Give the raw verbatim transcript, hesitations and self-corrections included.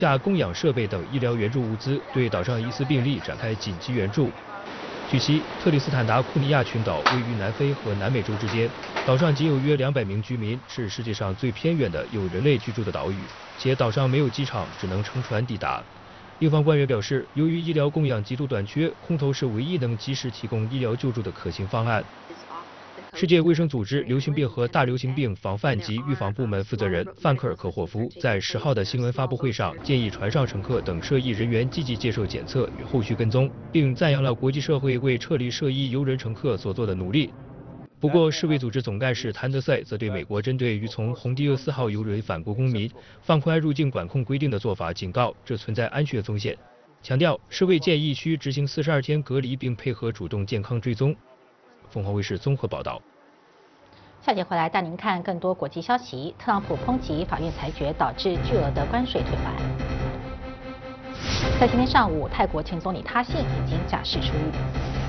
下供氧设备等医疗援助物资，对岛上疑似病例展开紧急援助。据悉，特里斯坦达库尼亚群岛位于南非和南美洲之间，岛上仅有约两百名居民，是世界上最偏远的有人类居住的岛屿，且岛上没有机场，只能乘船抵达。英方官员表示，由于医疗供氧极度短缺，空投是唯一能及时提供医疗救助的可行方案。世界卫生组织流行病和大流行病防范及预防部门负责人范克尔科霍夫在十号的新闻发布会上建议船上乘客等涉疫人员积极接受检测与后续跟踪，并赞扬了国际社会为撤离涉疫游人乘客所做的努力。不过，世卫组织总干事谭德赛则对美国针对于从洪迪厄斯号游轮返国公民放宽入境管控规定的做法警告，这存在安全风险，强调世卫建议需执行四十二天隔离，并配合主动健康追踪。凤凰卫视综合报道。 下节回来带您看更多国际消息。特朗普抨击法院裁决导致巨额的关税退还。在今天上午，泰国前总理他信已经假释出狱。